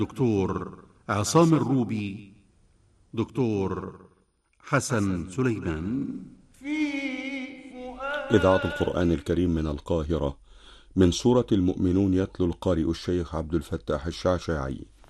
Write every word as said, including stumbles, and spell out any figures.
دكتور عصام الروبي، دكتور حسن سليمان. إذاعة القرآن الكريم من القاهرة، من سورة المؤمنون، يتلو القارئ الشيخ عبد الفتاح الشعشاعي.